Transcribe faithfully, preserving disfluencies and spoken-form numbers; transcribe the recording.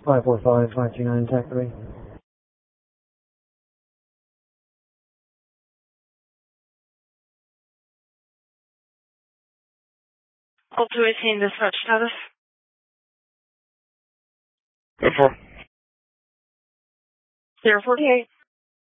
five four five, five two nine, tack three. Call two eighteen, dispatch status. Good for. zero forty-eight.